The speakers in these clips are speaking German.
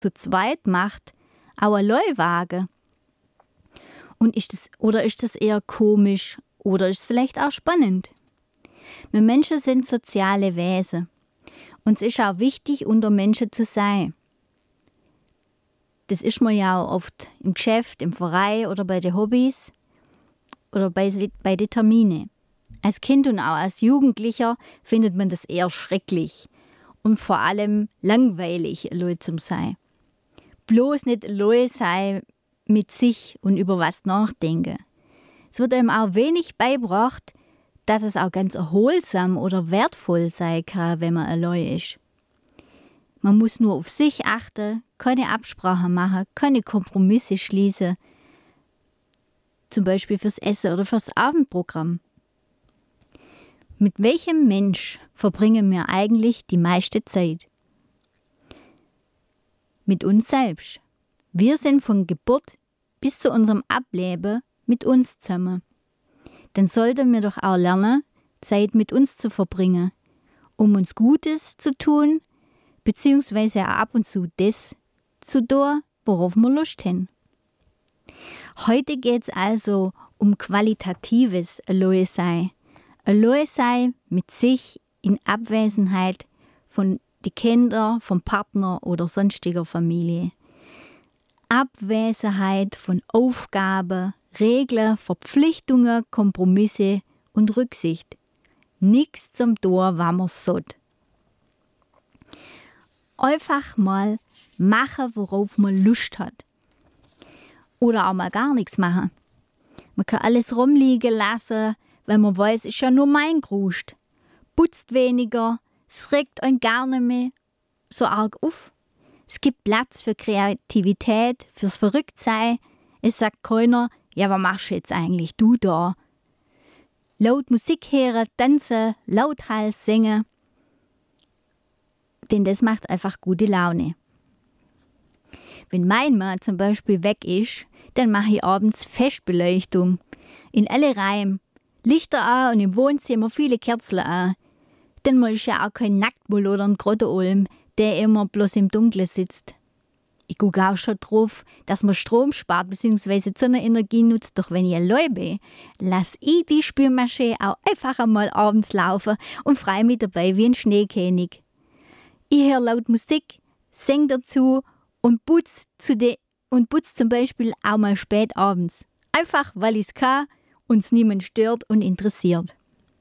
zu zweit macht, auch allein wagen? Und ist das eher komisch oder ist es vielleicht auch spannend? Wir Menschen sind soziale Wesen. Und es ist auch wichtig, unter Menschen zu sein. Das ist man ja auch oft im Geschäft, im Verein oder bei den Hobbys oder bei den Terminen. Als Kind und auch als Jugendlicher findet man das eher schrecklich und vor allem langweilig, allein zu sein. Bloß nicht allein sein mit sich und über was nachdenken. Es wird einem auch wenig beigebracht, dass es auch ganz erholsam oder wertvoll sein kann, wenn man allein ist. Man muss nur auf sich achten, keine Absprachen machen, keine Kompromisse schließen, zum Beispiel fürs Essen oder fürs Abendprogramm. Mit welchem Mensch verbringen wir eigentlich die meiste Zeit? Mit uns selbst. Wir sind von Geburt bis zu unserem Ableben mit uns zusammen. Dann sollten wir doch auch lernen, Zeit mit uns zu verbringen, um uns Gutes zu tun, beziehungsweise auch ab und zu das zu tun, worauf wir Lust haben. Heute geht es also um qualitatives Allein-Sein. Allein-Sein mit sich in Abwesenheit von den Kindern, vom Partner oder sonstiger Familie. Abwesenheit von Aufgaben, Regeln, Verpflichtungen, Kompromisse und Rücksicht. Nichts zum Tor, wenn man sollt. Einfach mal machen, worauf man Lust hat. Oder auch mal gar nichts machen. Man kann alles rumliegen lassen, weil man weiß, ist ja nur mein Grust. Putzt weniger, es regt einen gar nicht mehr so arg auf. Es gibt Platz für Kreativität, fürs Verrücktsein. Es sagt keiner, ja, was machst du jetzt eigentlich, du da? Laut Musik hören, tanzen, lauthals singen. Denn das macht einfach gute Laune. Wenn mein Mann zum Beispiel weg ist, dann mache ich abends Festbeleuchtung. In alle Reihen. Lichter an und im Wohnzimmer viele Kerzen an. Denn man ist ja auch kein Nacktmull oder ein Grotteolm, der immer bloß im Dunkeln sitzt. Ich gucke auch schon drauf, dass man Strom spart bzw. Sonnenenergie nutzt. Doch wenn ich allein bin, lasse ich die Spülmaschine auch einfach einmal abends laufen und freue mich dabei wie ein Schneekönig. Ich höre laut Musik, singe dazu und putze zum Beispiel auch mal spät abends. Einfach, weil ich es kann und es niemand stört und interessiert.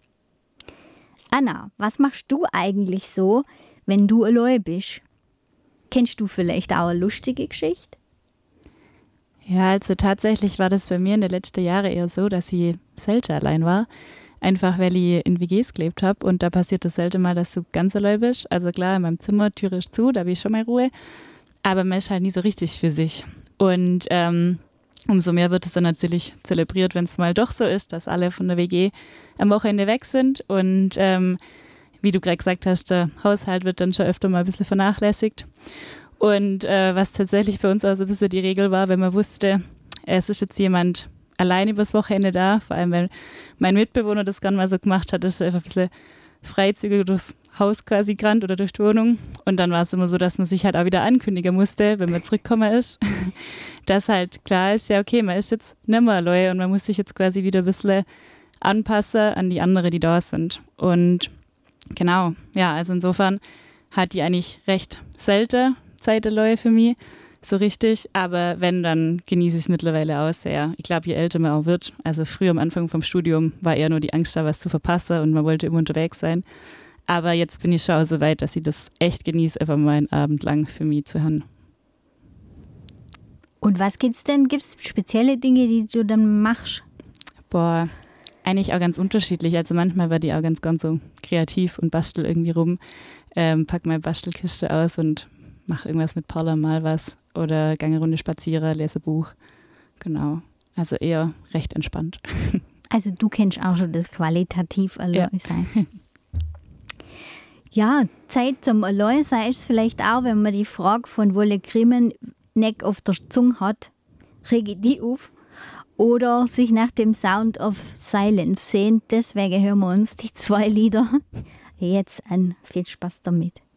Anna, was machst du eigentlich so, wenn du allein bist? Kennst du vielleicht auch eine lustige Geschichte? Ja, also tatsächlich war das bei mir in den letzten Jahren eher so, dass ich selten allein war. Einfach, weil ich in WGs gelebt habe und da passiert es selten mal, dass du ganz allein bist. Also klar, in meinem Zimmer, Tür ist zu, da habe ich schon mal Ruhe. Aber man ist halt nie so richtig für sich. Und umso mehr wird es dann natürlich zelebriert, wenn es mal doch so ist, dass alle von der WG am Wochenende weg sind. Und wie du gerade gesagt hast, der Haushalt wird dann schon öfter mal ein bisschen vernachlässigt. Und was tatsächlich bei uns auch so ein bisschen die Regel war, wenn man wusste, es ist jetzt jemand allein übers Wochenende da, vor allem wenn mein Mitbewohner das gerne mal so gemacht hat, ist er einfach ein bisschen freizügig durchs Haus quasi gerannt oder durch die Wohnung. Und dann war es immer so, dass man sich halt auch wieder ankündigen musste, wenn man zurückgekommen ist, dass halt klar ist, ja okay, man ist jetzt nicht mehr allein und man muss sich jetzt quasi wieder ein bisschen anpassen an die anderen, die da sind. Und genau, ja, also insofern hat die eigentlich recht selten Zeit allein für mich, so richtig, aber wenn, dann genieße ich es mittlerweile auch sehr. Ich glaube, je älter man auch wird, also früher am Anfang vom Studium war eher nur die Angst da, was zu verpassen und man wollte immer unterwegs sein. Aber jetzt bin ich schon so weit, dass ich das echt genieße, einfach mal einen Abend lang für mich zu haben. Und was gibt's denn? Gibt's spezielle Dinge, die du dann machst? Boah, eigentlich auch ganz unterschiedlich. Also manchmal werde ich auch ganz so kreativ und bastel irgendwie rum, pack meine Bastelkiste aus und mache irgendwas mit Perlen, mal was. Oder gehe eine Runde spazieren, lese ein Buch. Genau, also eher recht entspannt. Also du kennst auch schon das qualitativ Alleinsein. Ja. Ja, Zeit zum Alleinsein ist vielleicht auch, wenn man die Frage von Wolle Grimmenegg auf der Zunge hat, rege die auf. Oder sich nach dem Sound of Silence sehnt. Deswegen hören wir uns die 2 Lieder jetzt an. Viel Spaß damit.